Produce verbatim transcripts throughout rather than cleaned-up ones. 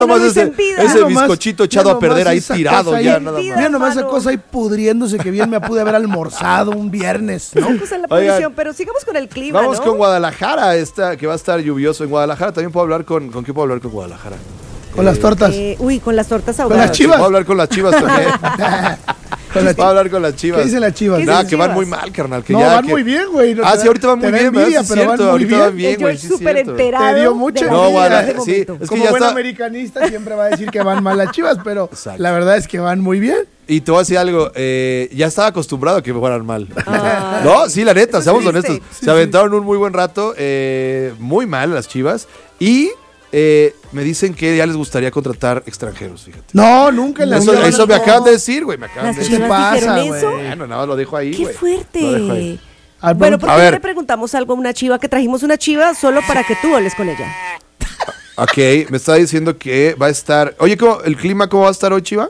Nomás Luis ese, en vida. ese Mira nomás- bizcochito echado mira a perder nomás ahí esa tirado cosa ahí. ya, nada Vida. más. Mira nomás esa hermano. cosa ahí pudriéndose que bien me pude haber almorzado un viernes, ¿no? Cosa en la Oigan, producción, pero sigamos con el clima, Vamos ¿no? con Guadalajara, esta, que va a estar lluvioso en Guadalajara. También puedo hablar con... ¿Con quién puedo hablar con Guadalajara? Con las tortas. Eh, uy, con las tortas Con ahogadas. las chivas. Puedo hablar con las chivas también. Con las Puedo hablar con las chivas. ¿Qué dicen las chivas? ¿Qué Nada, dicen que van Chivas? muy mal, carnal. Que No, ya, van que- muy bien, güey. No Ah, te sí, da- ahorita van te muy da bien, ¿verdad? envidia, Sí, es pero van cierto, muy ahorita bien. van bien, El güey. George Sí, es súper cierto. enterado. Te dio mucho de la No, vida Guada- en este sí, momento. es que Como ya buen está- americanista siempre va a decir que van mal las chivas, pero Exacto. la verdad es que van muy bien. Y te voy a decir algo, eh, ya estaba acostumbrado a que me fueran mal. Ay. No, sí, la neta, Eso seamos es honestos. triste. Se aventaron un muy buen rato, eh, muy mal las chivas. Y eh, me dicen que ya les gustaría contratar extranjeros, fíjate. No, nunca en la Eso, vida. eso me no. acaban de decir, güey, me acaban Las de ¿Qué decir. te chivas pasa, dijeron eso. güey? Bueno, nada más lo dejo ahí, ¡Qué güey. fuerte! Lo dejo ahí. Al Bueno, pronto- ¿por A qué no ver. le preguntamos algo a una chiva? Que trajimos una chiva solo para que tú hables con ella. Ok, me está diciendo que va a estar... Oye, ¿cómo, ¿el clima cómo va a estar hoy, Chiva?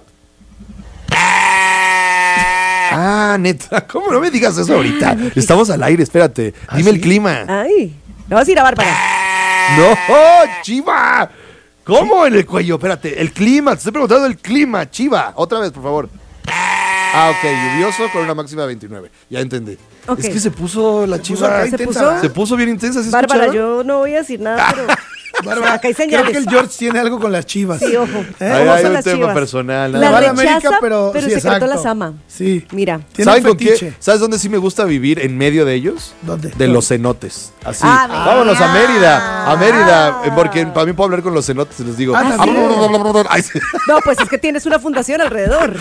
Ah, neta, ¿cómo no me digas eso ahorita? Estamos al aire, espérate. Dime el clima. Ay, le vas a ir a Bárbara. No, Chiva. ¿Cómo en el cuello? Espérate, el clima, te estoy preguntando el clima, Chiva. Otra vez, por favor. Ah, ok, lluvioso con una máxima de veintinueve. Ya entendí. Ok. Es que se puso la puso Chiva. acá Se intensa, puso- ¿verdad? Se puso bien intensa, ¿sí Bárbara, escucharon? yo no voy a decir nada, pero... Bárbara, acá hay creo señales. que el George tiene algo con las chivas. Sí, ojo. ¿Eh? Ahí ¿Cómo hay son un las tema chivas? personal. La nada Le va a más. la América, rechaza, pero, pero sí, en secreto exacto. las ama. Sí. Mira. Tiene ¿Saben un con qué? fetiche. ¿Sabes dónde sí me gusta vivir? En medio de ellos. ¿Dónde? De los cenotes. Así. Ah, mira. Vámonos a Mérida. A Mérida. Ah. Porque para mí puedo hablar con los cenotes y les digo. Ah, ¿también? Ay, sí. No, pues es que tienes una fundación alrededor.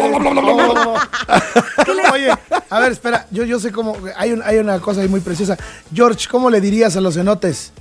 Oye, a ver, espera, yo, yo sé cómo, hay, un- hay una cosa ahí muy preciosa. George, ¿cómo le dirías a los cenotes?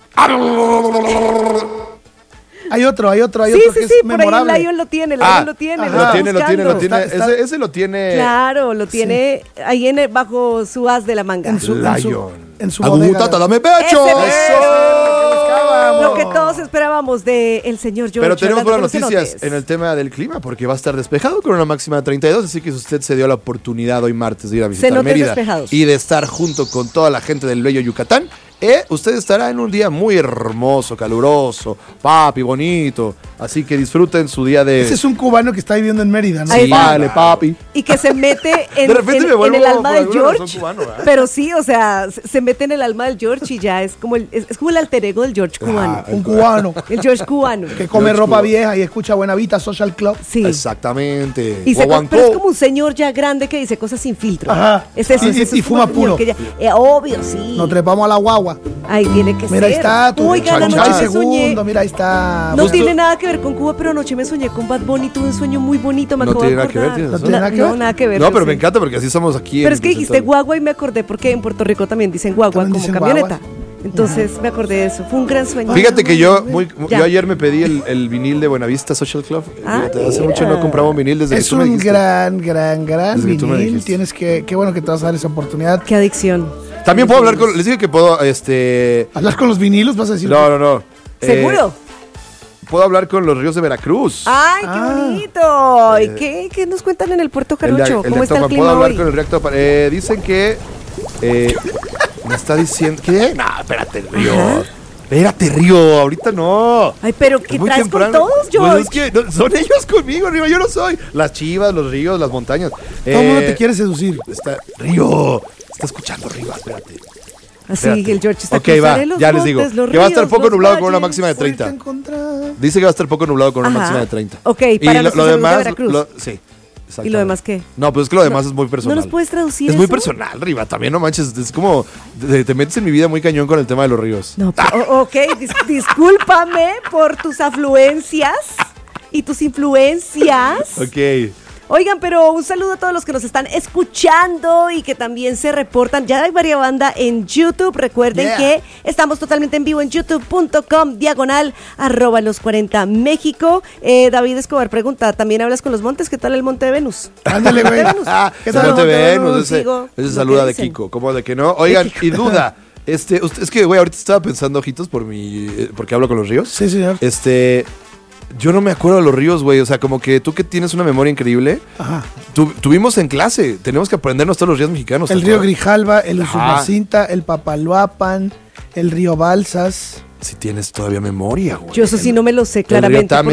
Hay otro, hay otro, hay Sí, otro sí, que sí, es por ahí memorable. el Lion lo tiene, el Ah, Lion lo tiene. ajá. lo Lo está tiene, lo tiene, lo buscando. tiene. Está- está- Ese, ese lo tiene. Claro, lo tiene ahí en el- bajo su as de la manga. En su, en su, Lion. en su bodega. Agutata, dame pecho. Ese Eso, buscábamos. Lo que todos esperábamos de el señor George. Pero tenemos hablando buenas con los noticias cenotes. en el tema del clima, porque va a estar despejado con una máxima de treinta y dos, así que si usted se dio la oportunidad hoy martes de ir a visitar Cenotes Mérida despejados. y de estar junto con toda la gente del bello Yucatán, eh, usted estará en un día muy hermoso, caluroso, papi, bonito, así que disfruten su día de... Ese es un cubano que está viviendo en Mérida, ¿no? Ahí Sí, está. vale, papi. Y que se mete en, De repente en- me vuelvo en el alma por del alguna razón George. cubano, ¿verdad? Pero sí, o sea, se se mete en el alma del George y ya es como el, es, es como el alter ego del George cubano. Ah, Un cubano El George cubano. que come George ropa Cuba. vieja y escucha Buena Vita Social Club. Sí. Exactamente. Y se, Guaguancó. pero es como un señor ya grande que dice cosas sin filtro. Ajá. Es eso, Y- es y- eso, y es como fuma un señor puro. que ya- eh, obvio, sí. Nos trepamos a la guagua. Ahí tiene que Mira, ahí ser. está tu Oigan, Chanchay anoche Chanchay me soñé. segundo, mira, ahí está. No Justo- tiene nada que ver con Cuba, pero anoche me soñé con Bad Bunny. Tuve un sueño muy bonito, me No acabo tiene de nada que ver, acordar. tienes No razón. tiene nada que No, ver. nada que ver. No, pero sí. me encanta porque así somos aquí. Pero en es que dijiste Presentando. guagua y me acordé porque en Puerto Rico también dicen guagua También como dicen camioneta. guagua. Entonces me acordé de eso. Fue un gran sueño. Fíjate que yo, muy, Ya. yo ayer me pedí el, el vinil de Buenavista Social Club. Ah, Fíjate, hace mira. mucho no compraba un vinil desde que Es tú me un dijiste. gran, gran, gran Desde que tú me vinil. dijiste. Tienes que, qué bueno que te vas a dar esa oportunidad. Qué adicción. También puedo hablar con, les dije que puedo, este, ¿Hablar con los vinilos? ¿Vas a decir? no, no, no. Eh, ¿Seguro? puedo hablar con los ríos de Veracruz. ¡Ay, qué Ah. bonito! ¿Y qué, qué nos cuentan en el Puerto El de- Jarocho? el de ¿Cómo está el Actopan. clima Puedo hablar hoy? con el reactor. Eh, dicen que, eh, me está diciendo, ¿qué? No, espérate, Río. Ajá. Espérate, Río, ahorita no. Ay, pero ¿qué Es muy traes temprano. con todos, George? Pues es que no, son ellos conmigo, Río, yo no soy. Las chivas, los ríos, las montañas. Todo el mundo Eh, te quiere seducir. Está, Río, está escuchando Río, espérate. Así Espérate. el George está Ok, cruzaré va, los ya les digo. montes, los Que va a estar ríos, poco los nublado con una valles. máxima de treinta. Fuerte en contra. Dice que va a estar poco nublado con una Ajá. máxima de treinta. Ok, y para lo, nuestros lo amigos de demás. Veracruz. lo- sí. ¿Y exactamente. lo demás qué? No, pues es que lo demás es muy personal. ¿No nos puedes traducir Es muy eso? personal, Riva. También no manches. Es como. Te, te metes en mi vida muy cañón con el tema de los ríos. No, pero- o- ok, dis- discúlpame por tus afluencias y tus influencias. Ok. Oigan, pero un saludo a todos los que nos están escuchando y que también se reportan. Ya hay varias banda en YouTube. Recuerden Yeah. que estamos totalmente en vivo en youtube punto com, diagonal, arroba los cuarenta México. Eh, David Escobar pregunta, ¿también hablas con los montes? ¿Qué tal el Monte de Venus? Ándale, güey. Ah, ¿Qué no tal? te ven, Venus? ese, Digo, ese lo saluda que de dicen. Kiko, ¿cómo de que no? Oigan, y duda, este, usted- es que, güey, ahorita estaba pensando, ojitos, por mi, eh, porque hablo con los ríos. Sí, señor. Este, yo no me acuerdo de los ríos, güey, o sea, como que tú que tienes una memoria increíble, Ajá. tu- tuvimos en clase, tenemos que aprendernos todos los ríos mexicanos. El ¿te río acuerdas? Grijalva, el Ajá. Usumacinta, el Papaloapan, el río Balsas. Si tienes todavía memoria, güey. Yo eso sí no me lo sé Te lo digo, claramente. estaba